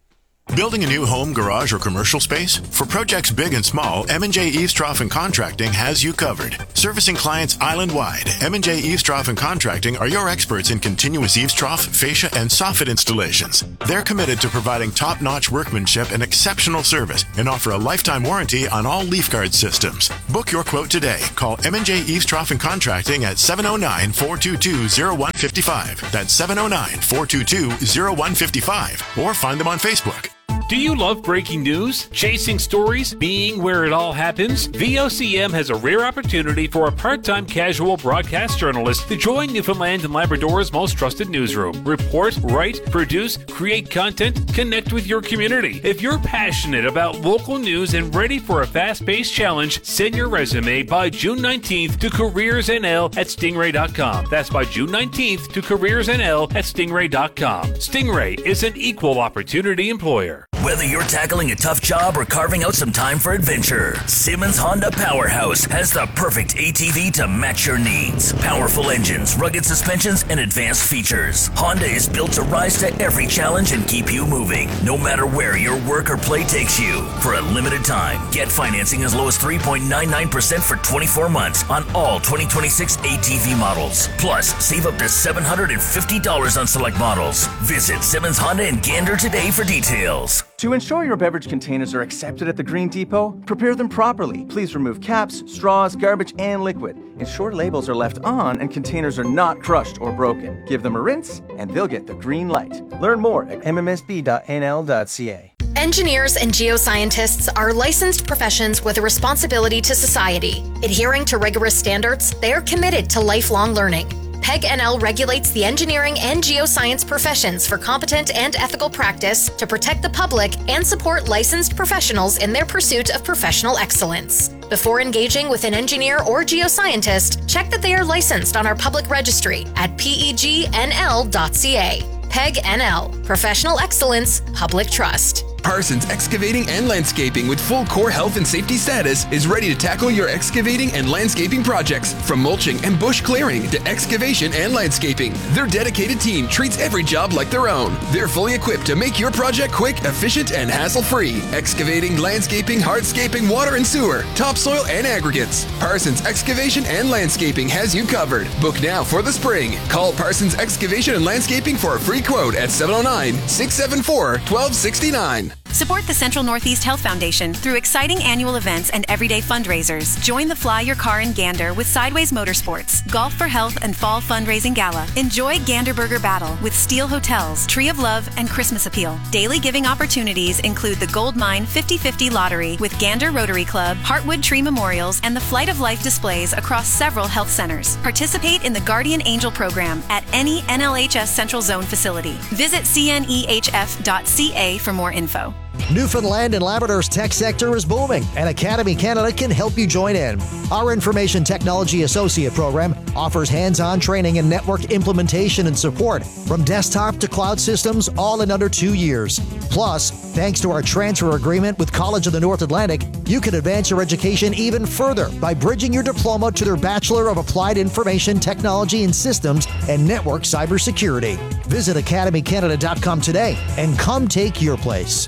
Building a new home, garage, or commercial space? For projects big and small, M and J Eavestrough and Contracting has you covered. Servicing clients island-wide, M and J Eavestrough and Contracting are your experts in continuous eavestrough, fascia, and soffit installations. They're committed to providing top-notch workmanship and exceptional service and offer a lifetime warranty on all leaf guard systems. Book your quote today. Call M and J Eavestrough and Contracting at seven oh nine, four two two, oh one five five. That's seven oh nine, four two two, oh one five five. Or find them on Facebook. Do you love breaking news, chasing stories, being where it all happens? V O C M has a rare opportunity for a part-time casual broadcast journalist to join Newfoundland and Labrador's most trusted newsroom. Report, write, produce, create content, connect with your community. If you're passionate about local news and ready for a fast-paced challenge, send your resume by June nineteenth to careersnl at stingray dot com. That's by June nineteenth to careersnl at stingray dot com. Stingray is an equal opportunity employer. Whether you're tackling a tough job or carving out some time for adventure, Simmons Honda Powerhouse has the perfect A T V to match your needs. Powerful engines, rugged suspensions, and advanced features. Honda is built to rise to every challenge and keep you moving, no matter where your work or play takes you. For a limited time, get financing as low as three point nine nine percent for twenty-four months on all twenty twenty-six A T V models. Plus, save up to seven hundred fifty dollars on select models. Visit Simmons Honda in Gander today for details. To ensure your beverage containers are accepted at the Green Depot, prepare them properly. Please remove caps, straws, garbage, and liquid. Ensure labels are left on and containers are not crushed or broken. Give them a rinse, and they'll get the green light. Learn more at m m s b dot n l dot c a. Engineers and geoscientists are licensed professions with a responsibility to society. Adhering to rigorous standards, they are committed to lifelong learning. PEG N L regulates the engineering and geoscience professions for competent and ethical practice to protect the public and support licensed professionals in their pursuit of professional excellence. Before engaging with an engineer or geoscientist, check that they are licensed on our public registry at P E G N L dot C A. PEG N L, Professional Excellence, Public Trust. Parsons Excavating and Landscaping with full core health and safety status is ready to tackle your excavating and landscaping projects. From mulching and bush clearing to excavation and landscaping, their dedicated team treats every job like their own. They're fully equipped to make your project quick, efficient, and hassle-free. Excavating, landscaping, hardscaping, water and sewer, topsoil, and aggregates. Parsons Excavation and Landscaping has you covered. Book now for the spring. Call Parsons Excavation and Landscaping for a free quote at seven oh nine, six seven four, one two six nine. Support the Central Northeast Health Foundation through exciting annual events and everyday fundraisers. Join the Fly Your Car in Gander with Sideways Motorsports, Golf for Health and Fall Fundraising Gala. Enjoy Gander Burger Battle with Steel Hotels, Tree of Love, and Christmas Appeal. Daily giving opportunities include the Gold Mine fifty fifty Lottery with Gander Rotary Club, Heartwood Tree Memorials, and the Flight of Life displays across several health centers. Participate in the Guardian Angel program at any N L H S Central Zone facility. Visit c n e h f dot c a for more info. Newfoundland and Labrador's tech sector is booming, and Academy Canada can help you join in. Our Information Technology Associate program offers hands-on training in network implementation and support, from desktop to cloud systems, all in under two years. Plus, thanks to our transfer agreement with College of the North Atlantic, you can advance your education even further by bridging your diploma to their Bachelor of Applied Information Technology and Systems and Network Cybersecurity. Visit academy canada dot com today and come take your place.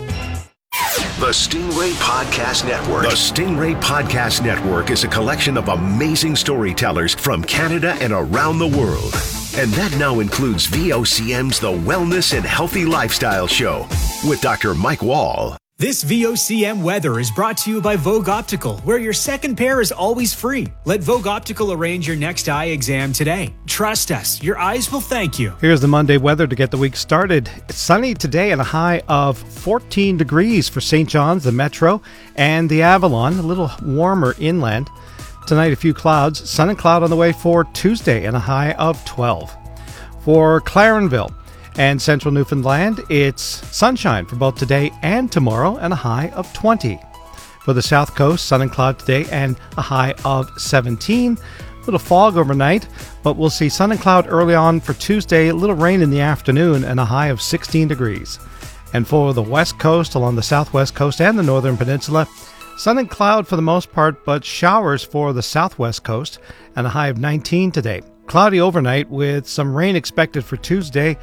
The Stingray Podcast Network. The Stingray Podcast Network is a collection of amazing storytellers from Canada and around the world. And that now includes V O C M's The Wellness and Healthy Lifestyle Show with Doctor Mike Wall. This V O C M weather is brought to you by Vogue Optical, where your second pair is always free. Let Vogue Optical arrange your next eye exam today. Trust us, your eyes will thank you. Here's the Monday weather to get the week started. It's sunny today and a high of fourteen degrees for Saint John's, the Metro, and the Avalon, a little warmer inland. Tonight, a few clouds, sun and cloud on the way for Tuesday and a high of twelve. For Clarenville and central Newfoundland, it's sunshine for both today and tomorrow and a high of twenty. For the south coast, sun and cloud today and a high of seventeen. A little fog overnight, but we'll see sun and cloud early on for Tuesday, a little rain in the afternoon and a high of sixteen degrees. And for the west coast, along the southwest coast and the northern peninsula, sun and cloud for the most part, but showers for the southwest coast and a high of nineteen today. Cloudy overnight with some rain expected for Tuesday,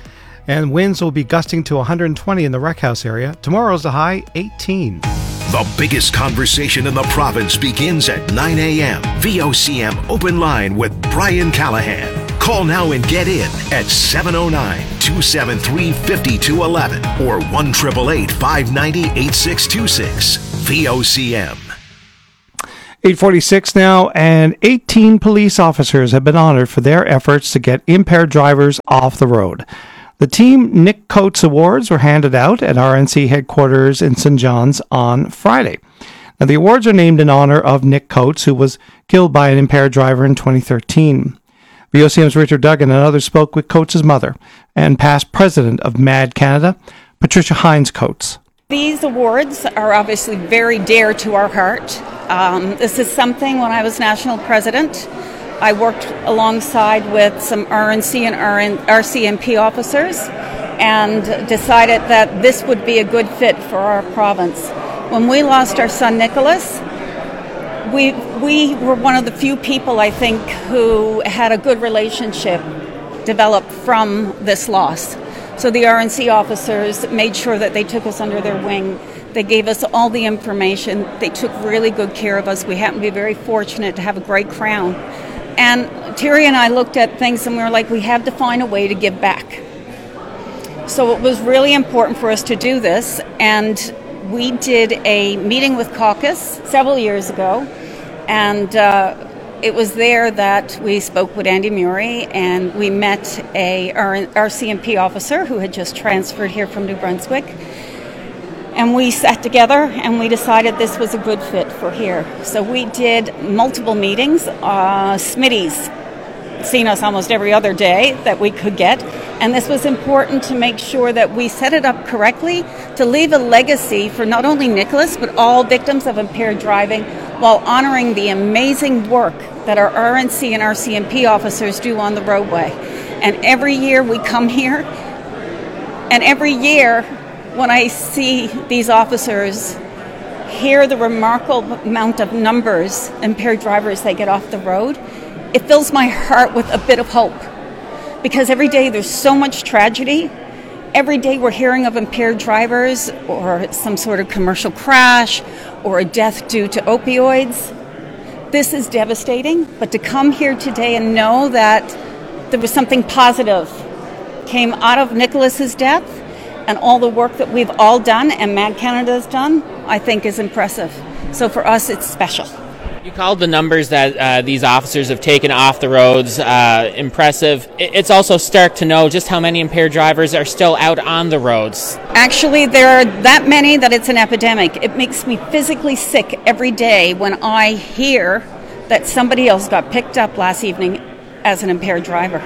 And winds will be gusting to one hundred twenty in the Rec House area. Tomorrow's the high, eighteen. The biggest conversation in the province begins at nine a.m. V O C M Open Line with Brian Callahan. Call now and get in at seven oh nine, two seven three, five two one one or one eight eight eight, five nine zero, eight six two six. V O C M. eight forty-six now, and eighteen police officers have been honored for their efforts to get impaired drivers off the road. The Team Nick Coates Awards were handed out at R N C headquarters in Saint John's on Friday. Now, the awards are named in honor of Nick Coates, who was killed by an impaired driver in twenty thirteen. V O C M's Richard Duggan and others spoke with Coates' mother and past president of MAD Canada, Patricia Hines Coates. These awards are obviously very dear to our heart. Um, this is something when I was national president, I worked alongside with some R N C and R C M P officers and decided that this would be a good fit for our province. When we lost our son Nicholas, we we were one of the few people, I think, who had a good relationship developed from this loss. So the R N C officers made sure that they took us under their wing. They gave us all the information. They took really good care of us. We happened to be very fortunate to have a great crown. And Terry and I looked at things and we were like, we have to find a way to give back. So it was really important for us to do this. And we did a meeting with Caucus several years ago. And uh, it was there that we spoke with Andy Murray and we met a R C M P officer who had just transferred here from New Brunswick. And we sat together and we decided this was a good fit for here. So we did multiple meetings. Uh, Smitty's seen us almost every other day that we could get. And this was important to make sure that we set it up correctly to leave a legacy for not only Nicholas, but all victims of impaired driving, while honoring the amazing work that our R N C and R C M P officers do on the roadway. And every year we come here, and every year when I see these officers hear the remarkable amount of numbers impaired drivers they get off the road, it fills my heart with a bit of hope. Because every day there's so much tragedy. Every day we're hearing of impaired drivers or some sort of commercial crash or a death due to opioids. This is devastating, but to come here today and know that there was something positive came out of Nicholas's death and all the work that we've all done and MAD Canada has done, I think is impressive. So for us, it's special. You called the numbers that uh, these officers have taken off the roads uh, impressive. It's also stark to know just how many impaired drivers are still out on the roads. Actually, there are that many that it's an epidemic. It makes me physically sick every day when I hear that somebody else got picked up last evening as an impaired driver,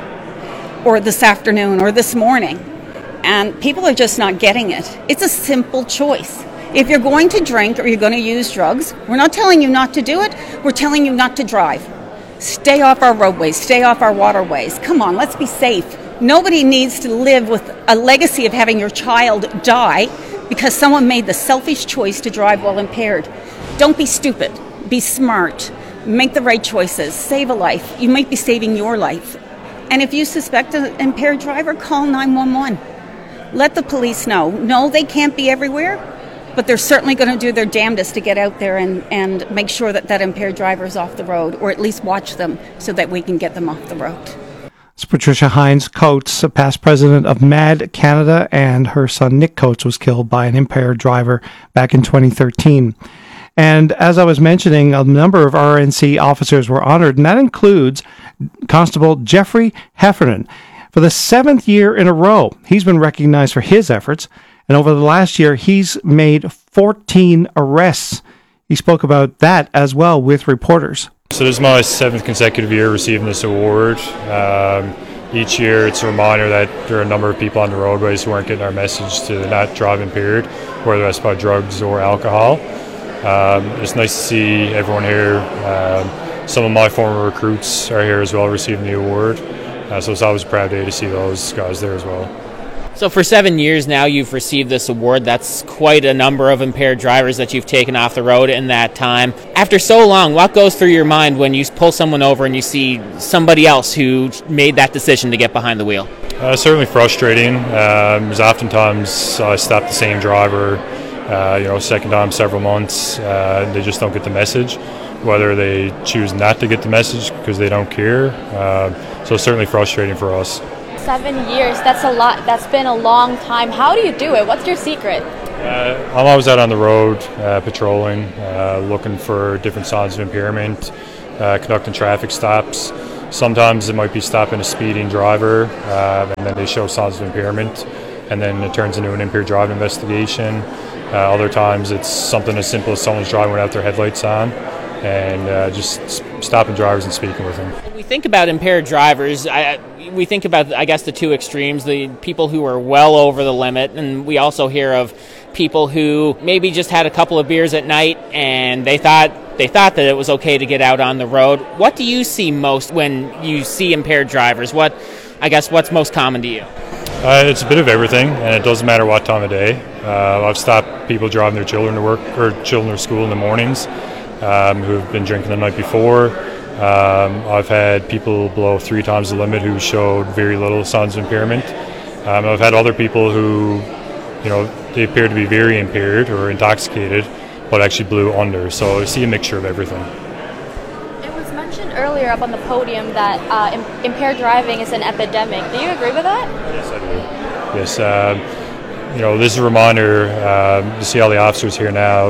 or this afternoon, or this morning. And people are just not getting it. It's a simple choice. If you're going to drink or you're going to use drugs, we're not telling you not to do it. We're telling you not to drive. Stay off our roadways. Stay off our waterways. Come on, let's be safe. Nobody needs to live with a legacy of having your child die because someone made the selfish choice to drive while impaired. Don't be stupid. Be smart. Make the right choices. Save a life. You might be saving your life. And if you suspect an impaired driver, call nine one one. Let the police know. No, they can't be everywhere, but they're certainly going to do their damnedest to get out there and, and make sure that that impaired driver is off the road, or at least watch them so that we can get them off the road. It's Patricia Hines Coates, a past president of MAD Canada, and her son Nick Coates was killed by an impaired driver back in twenty thirteen. And as I was mentioning, a number of R N C officers were honored, and that includes Constable Jeffrey Heffernan. For the seventh year in a row, he's been recognized for his efforts, and over the last year, he's made fourteen arrests. He spoke about that as well with reporters. So this is my seventh consecutive year receiving this award. Um, each year, it's a reminder that there are a number of people on the roadways who aren't getting our message to not drive impaired, whether that's by drugs or alcohol. Um, it's nice to see everyone here. Um, some of my former recruits are here as well, receiving the award. Uh, so it's always a proud day to see those guys there as well. So for seven years now, you've received this award. That's quite a number of impaired drivers that you've taken off the road in that time. After so long, what goes through your mind when you pull someone over and you see somebody else who made that decision to get behind the wheel? Uh, certainly frustrating. Um, there's oftentimes I stop the same driver, uh, you know, second time several months, uh, and they just don't get the message, whether they choose not to get the message because they don't care. Uh, so it's certainly frustrating for us. Seven years, that's a lot. That's been a long time. How do you do it? What's your secret? Uh, I'm always out on the road, uh, patrolling, uh, looking for different signs of impairment, uh, conducting traffic stops. Sometimes it might be stopping a speeding driver, uh, and then they show signs of impairment, and then it turns into an impaired driving investigation. Uh, other times it's something as simple as someone's driving without their headlights on, and uh, just stopping drivers and speaking with them. When we think about impaired drivers, I, we think about, I guess, the two extremes, the people who are well over the limit, and we also hear of people who maybe just had a couple of beers at night and they thought they thought that it was okay to get out on the road. What do you see most when you see impaired drivers? What, I guess, what's most common to you? Uh, it's a bit of everything, and it doesn't matter what time of day. Uh, I've stopped people driving their children to work or children to school in the mornings um, who've been drinking the night before. Um, I've had people below three times the limit who showed very little signs of impairment. Um, I've had other people who, you know, they appear to be very impaired or intoxicated, but actually blew under. So I see a mixture of everything. It was mentioned earlier up on the podium that uh, im- impaired driving is an epidemic. Do you agree with that? Yes, I do. Yes, uh, you know, this is a reminder uh, to see all the officers here now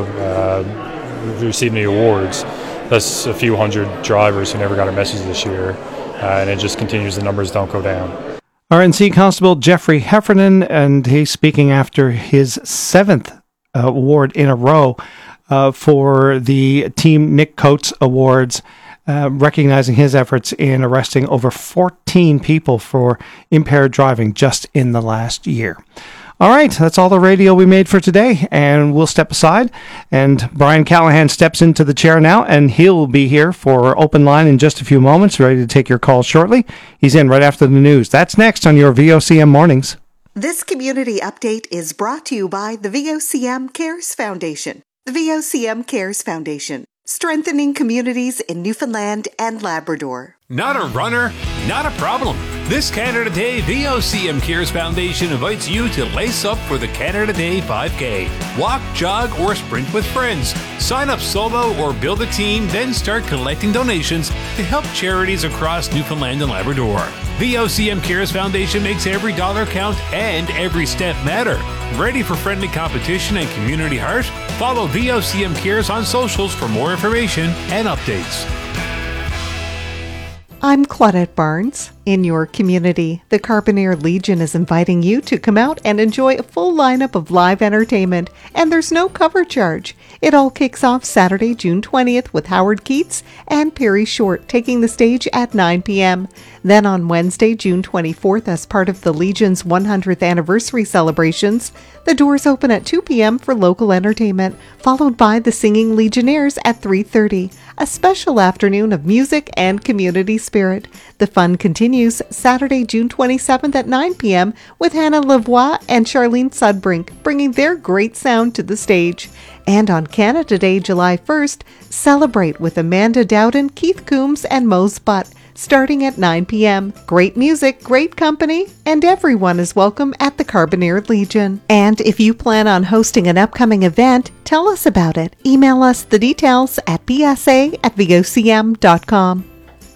uh, receiving the awards. That's a few hundred drivers who never got a message this year, uh, and it just continues. The numbers don't go down. R N C Constable Jeffrey Heffernan, and he's speaking after his seventh uh, award in a row uh, for the Team Nick Coates Awards, uh, recognizing his efforts in arresting over fourteen people for impaired driving just in the last year. All right, that's all the radio we made for today, and we'll step aside, and Brian Callahan steps into the chair now, and he'll be here for Open Line in just a few moments, ready to take your calls shortly. He's in right after the news. That's next on your V O C M Mornings. This community update is brought to you by the V O C M Cares Foundation. The V O C M Cares Foundation, strengthening communities in Newfoundland and Labrador. Not a runner? Not a problem. This Canada Day, V O C M Cares Foundation invites you to lace up for the Canada Day five K. Walk, jog, or sprint with friends. Sign up solo or build a team, then start collecting donations to help charities across Newfoundland and Labrador. V O C M Cares Foundation makes every dollar count and every step matter. Ready for friendly competition and community heart? Follow V O C M Cares on socials for more information and updates. I'm Claudette Barnes. In your community, the Carbonear Legion is inviting you to come out and enjoy a full lineup of live entertainment, and there's no cover charge. It all kicks off Saturday, June twentieth with Howard Keats and Perry Short taking the stage at nine p.m. Then on Wednesday, June twenty-fourth, as part of the Legion's one hundredth anniversary celebrations, the doors open at two p.m. for local entertainment, followed by the Singing Legionnaires at three thirty. A special afternoon of music and community spirit. The fun continues Saturday, June twenty-seventh at nine p.m. with Hannah Lavoie and Charlene Sudbrink bringing their great sound to the stage. And on Canada Day, July first, celebrate with Amanda Dowden, Keith Coombs, and Mose Butt, starting at nine p.m. Great music, great company, and everyone is welcome at the Carbonear Legion. And if you plan on hosting an upcoming event, tell us about it. Email us the details at b s a at v o c m dot com.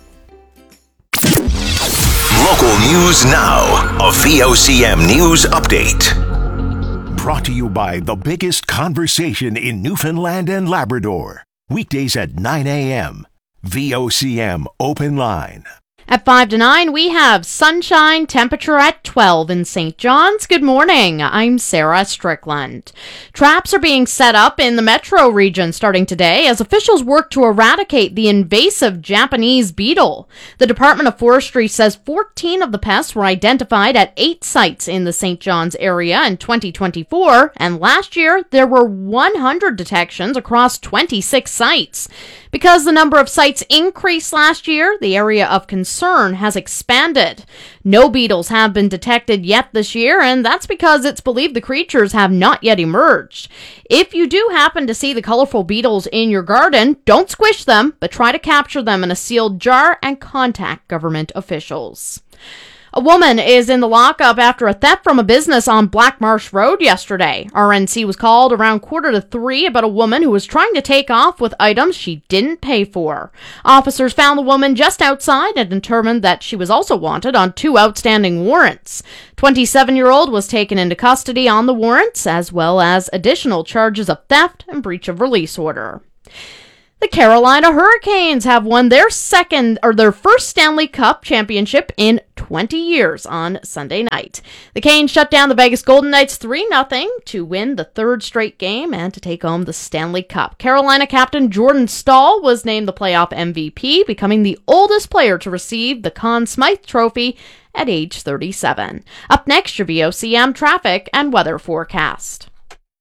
Local news now. A V O C M News Update. Brought to you by the biggest conversation in Newfoundland and Labrador. Weekdays at nine a.m. V O C M Open Line. At five to nine, we have sunshine, temperature at twelve in Saint John's. Good morning. I'm Sarah Strickland. Traps are being set up in the metro region starting today as officials work to eradicate the invasive Japanese beetle. The Department of Forestry says fourteen of the pests were identified at eight sites in the Saint John's area in twenty twenty-four, and last year there were one hundred detections across twenty-six sites. Because the number of sites increased last year, the area of concern has expanded. No beetles have been detected yet this year, and that's because it's believed the creatures have not yet emerged. If you do happen to see the colorful beetles in your garden, don't squish them, but try to capture them in a sealed jar and contact government officials. A woman is in the lockup after a theft from a business on Black Marsh Road yesterday. R N C was called around quarter to three about a woman who was trying to take off with items she didn't pay for. Officers found the woman just outside and determined that she was also wanted on two outstanding warrants. twenty-seven-year-old was taken into custody on the warrants, as well as additional charges of theft and breach of release order. The Carolina Hurricanes have won their second or their first Stanley Cup championship in twenty years on Sunday night. The Canes shut down the Vegas Golden Knights three nothing to win the third straight game and to take home the Stanley Cup. Carolina captain Jordan Staal was named the playoff M V P, becoming the oldest player to receive the Conn Smythe Trophy at age thirty-seven. Up next, your V O C M traffic and weather forecast.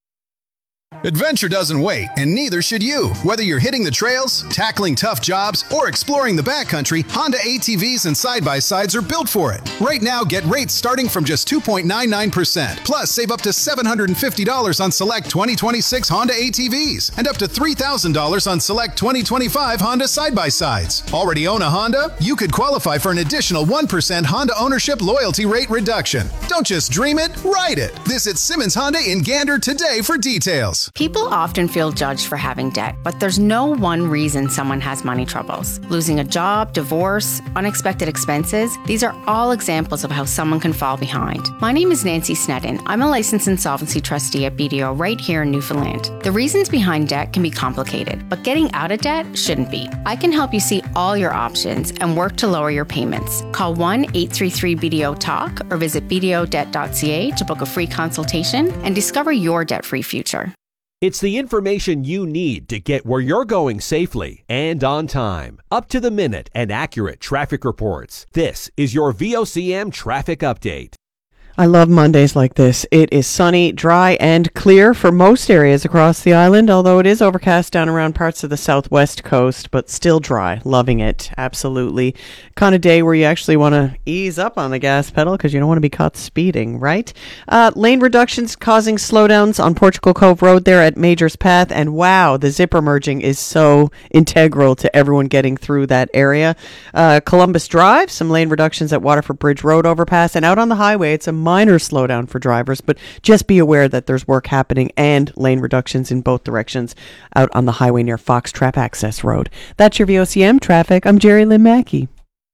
Adventure doesn't wait, and neither should you. Whether you're hitting the trails, tackling tough jobs, or exploring the backcountry, Honda A T Vs and side-by-sides are built for it. Right now, get rates starting from just two point nine nine percent. Plus, save up to seven hundred fifty dollars on select twenty twenty-six Honda A T Vs and up to three thousand dollars on select twenty twenty-five Honda side-by-sides. Already own a Honda? You could qualify for an additional one percent Honda ownership loyalty rate reduction. Don't just dream it, ride it. Visit Simmons Honda in Gander today for details. People often feel judged for having debt, but there's no one reason someone has money troubles. Losing a job, divorce, unexpected expenses, these are all examples of how someone can fall behind. My name is Nancy Sneddon. I'm a licensed insolvency trustee at B D O right here in Newfoundland. The reasons behind debt can be complicated, but getting out of debt shouldn't be. I can help you see all your options and work to lower your payments. Call one eight three three B D O talk or visit b d o debt dot c a to book a free consultation and discover your debt-free future. It's the information you need to get where you're going safely and on time. Up to the minute and accurate traffic reports. This is your V O C M Traffic Update. I love Mondays like this. It is sunny, dry, and clear for most areas across the island, although it is overcast down around parts of the southwest coast, but still dry. Loving it. Absolutely. Kind of day where you actually want to ease up on the gas pedal because you don't want to be caught speeding, right? Uh, lane reductions causing slowdowns on Portugal Cove Road there at Majors Path, and wow, the zipper merging is so integral to everyone getting through that area. Uh, Columbus Drive, some lane reductions at Waterford Bridge Road overpass, and out on the highway, it's a minor slowdown for drivers, but just be aware that there's work happening and lane reductions in both directions out on the highway near Fox Trap Access Road. That's your V O C M traffic. I'm Jerry Lynn Mackey.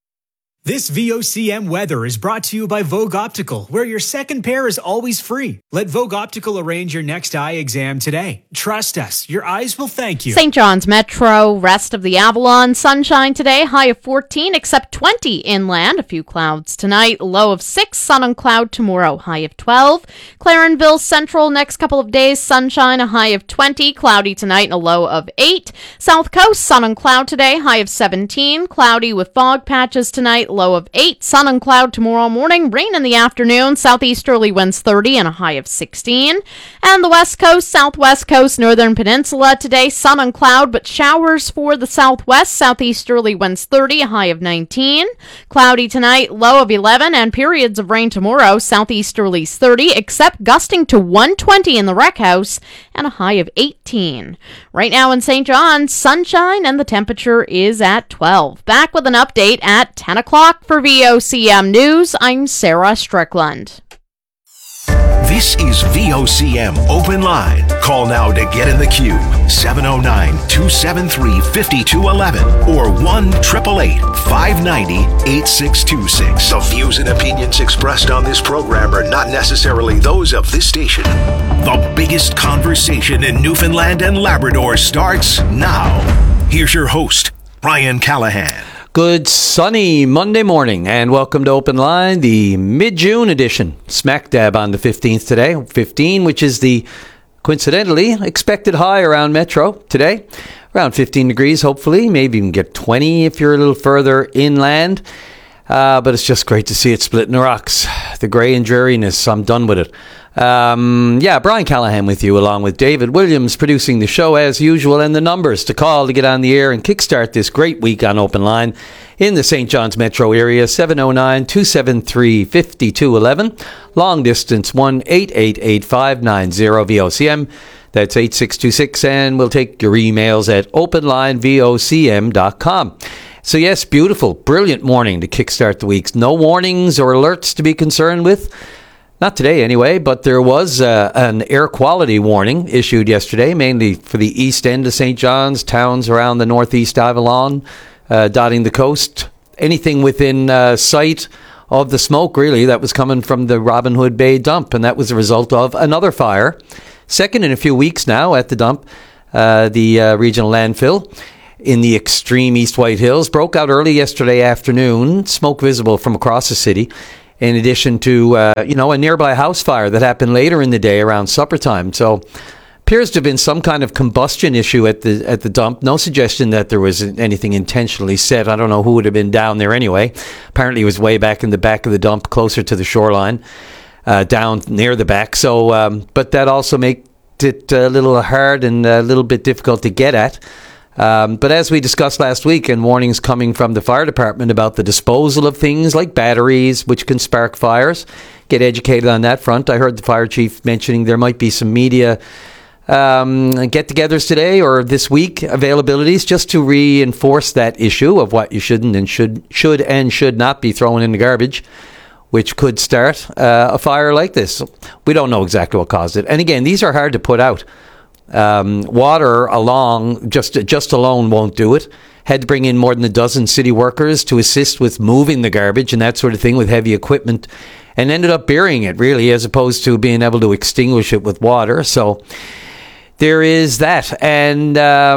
This V O C M weather is brought to you by Vogue Optical, where your second pair is always free. Let Vogue Optical arrange your next eye exam today. Trust us, your eyes will thank you. Saint John's Metro, rest of the Avalon, sunshine today, high of fourteen, except twenty inland. A few clouds tonight, low of six, sun and cloud tomorrow, high of twelve. Clarenville Central, next couple of days, sunshine, a high of twenty, cloudy tonight and a low of eight. South Coast, sun and cloud today, high of seventeen, cloudy with fog patches tonight, low of eight, sun and cloud tomorrow morning, rain in the afternoon, southeasterly winds thirty and a high of sixteen. And the west coast, southwest coast, northern peninsula today, sun and cloud, but showers for the southwest, southeasterly winds thirty, a high of nineteen. Cloudy tonight, low of eleven, and periods of rain tomorrow, southeasterlies thirty, except gusting to one twenty in the rec house and a high of eighteen. Right now in Saint John's, sunshine and the temperature is at twelve. Back with an update at ten o'clock. For V O C M News, I'm Sarah Strickland. This is V O C M Open Line. Call now to get in the queue. seven oh nine, two seven three, five two one one or one eight eight eight, five nine zero, eight six two six. The views and opinions expressed on this program are not necessarily those of this station. The biggest conversation in Newfoundland and Labrador starts now. Here's your host, Brian Callahan. Good sunny Monday morning and welcome to Open Line, the mid-June edition. Smack dab on the fifteenth today. fifteen, which is the, coincidentally, expected high around Metro today. Around fifteen degrees, hopefully. Maybe you can get twenty if you're a little further inland. Uh, but it's just great to see it splitting the rocks. The grey and dreariness, I'm done with it. Um, yeah, Brian Callahan with you, along with David Williams producing the show as usual, and the numbers to call to get on the air and kickstart this great week on Open Line in the Saint John's metro area, seven oh nine, two seven three, five two one one. Long distance, one eight eight eight, five nine zero V O C M. That's eight six two six, and we'll take your emails at open line v o c m dot com. So yes, beautiful, brilliant morning to kickstart the week. No warnings or alerts to be concerned with. Not today anyway, but there was uh, an air quality warning issued yesterday, mainly for the east end of Saint John's, towns around the northeast Avalon, uh, dotting the coast. Anything within uh, sight of the smoke, really, that was coming from the Robin Hood Bay dump, and that was a result of another fire. Second in a few weeks now at the dump, uh, the uh, regional landfill in the extreme East White Hills broke out early yesterday afternoon, smoke visible from across the city, in addition to, uh, you know, a nearby house fire that happened later in the day around supper time. So, appears to have been some kind of combustion issue at the at the dump. No suggestion that there was anything intentionally set. I don't know who would have been down there anyway. Apparently, it was way back in the back of the dump, closer to the shoreline, uh, down near the back. So, um, but that also made it a little hard and a little bit difficult to get at. Um, but as we discussed last week, and warnings coming from the fire department about the disposal of things like batteries, which can spark fires, get educated on that front. I heard the fire chief mentioning there might be some media um, get-togethers today or this week, availabilities, just to reinforce that issue of what you shouldn't and should should and should not be thrown in the garbage, which could start uh, a fire like this. We don't know exactly what caused it. And again, these are hard to put out. Um, water along just just alone won't do it. Had to bring in more than a dozen city workers to assist with moving the garbage and that sort of thing with heavy equipment, and ended up burying it, really, as opposed to being able to extinguish it with water. So there is that. And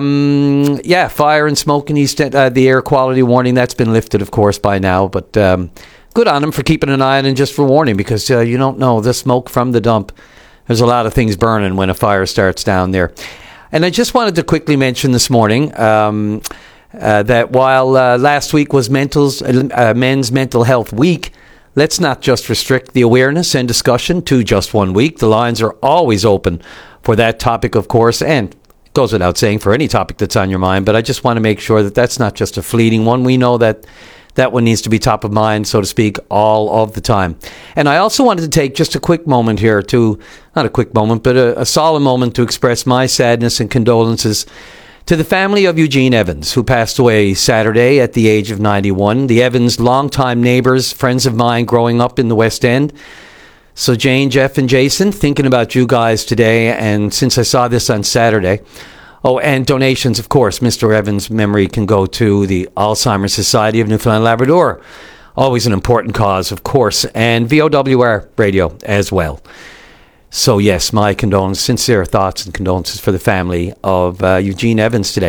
um, yeah, fire and smoke in East, uh, the air quality warning, that's been lifted, of course, by now. But um, good on them for keeping an eye on it and just for warning, because uh, you don't know, the smoke from the dump, there's a lot of things burning when a fire starts down there. And I just wanted to quickly mention this morning um, uh, that while uh, last week was mental's, uh, Men's Mental Health Week, let's not just restrict the awareness and discussion to just one week. The lines are always open for that topic, of course, and it goes without saying for any topic that's on your mind. But I just want to make sure that that's not just a fleeting one. We know that that one needs to be top of mind, so to speak, all of the time. And I also wanted to take just a quick moment here to, not a quick moment, but a, a solemn moment to express my sadness and condolences to the family of Eugene Evans, who passed away Saturday at the age of ninety-one. The Evans, longtime neighbors, friends of mine growing up in the West End. So Jane, Jeff, and Jason, thinking about you guys today, and since I saw this on Saturday. Oh, and donations, of course. Mister Evans' memory can go to the Alzheimer's Society of Newfoundland and Labrador. Always an important cause, of course. And V O W R Radio as well. So, yes, my condolences, sincere thoughts and condolences for the family of uh, Eugene Evans today.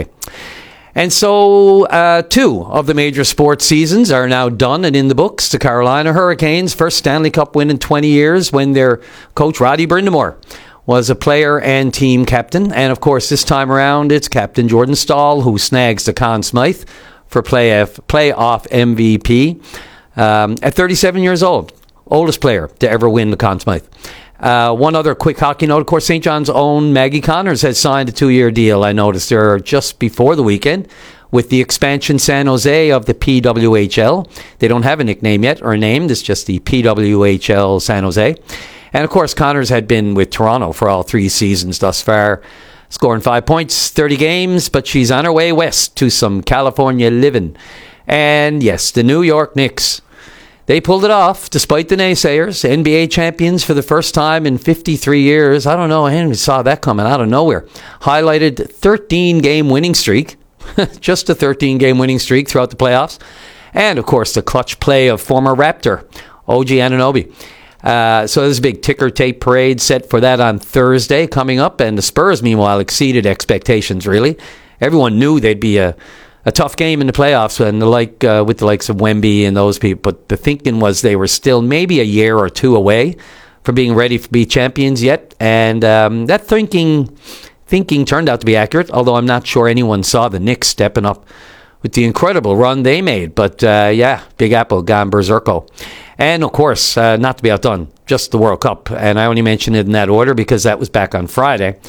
And so, uh, two of the major sports seasons are now done and in the books. The Carolina Hurricanes' first Stanley Cup win in twenty years when their coach, Roddy Brind'Amour, was a player and team captain. And, of course, this time around, it's Captain Jordan Staal who snags the Conn Smythe for playoff, playoff M V P um, at thirty-seven years old. Oldest player to ever win the Conn Smythe. Uh, one other quick hockey note, of course, Saint John's own Maggie Connors has signed a two-year deal, I noticed there just before the weekend, with the expansion San Jose of the P W H L. They don't have a nickname yet, or a name. It's just the P W H L San Jose. And, of course, Connors had been with Toronto for all three seasons thus far, scoring five points, thirty games, but she's on her way west to some California living. And, yes, the New York Knicks, they pulled it off, despite the naysayers. N B A champions for the first time in fifty-three years. I don't know, I hadn't saw that coming out of nowhere. Highlighted thirteen-game winning streak, just a thirteen-game winning streak throughout the playoffs. And, of course, the clutch play of former Raptor, O G Anunoby. Uh, so there's a big ticker tape parade set for that on Thursday coming up. And the Spurs, meanwhile, exceeded expectations, really. Everyone knew they'd be a, a tough game in the playoffs and the like uh, with the likes of Wemby and those people. But the thinking was they were still maybe a year or two away from being ready to be champions yet. And um, that thinking thinking turned out to be accurate, although I'm not sure anyone saw the Knicks stepping up with the incredible run they made. But, uh, yeah, Big Apple gone berserko. And, of course, uh, not to be outdone, just the World Cup. And I only mention it in that order because that was back on Friday.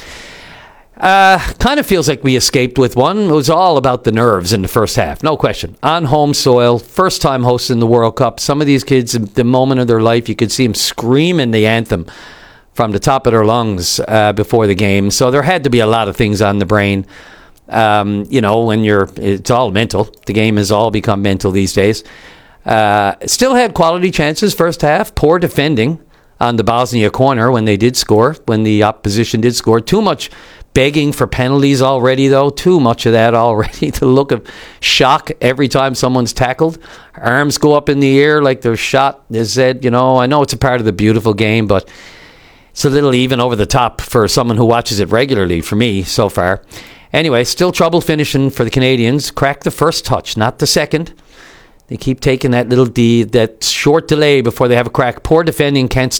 Uh, kind of feels like we escaped with one. It was all about the nerves in the first half, no question. On home soil, first time hosting the World Cup. Some of these kids, the moment of their life, you could see them screaming the anthem from the top of their lungs uh, before the game. So there had to be a lot of things on the brain. Um, you know, when you're, it's all mental. The game has all become mental these days. Uh, still had quality chances first half. Poor defending on the Bosnia corner when they did score, when the opposition did score. Too much begging for penalties already, though. Too much of that already. The look of shock every time someone's tackled. Arms go up in the air like they're shot. They said, you know, I know it's a part of the beautiful game, but it's a little even over the top for someone who watches it regularly, for me, so far. Anyway, still trouble finishing for the Canadians. Cracked the first touch, not the second. They keep taking that little D, that short delay before they have a crack. Poor defending, can't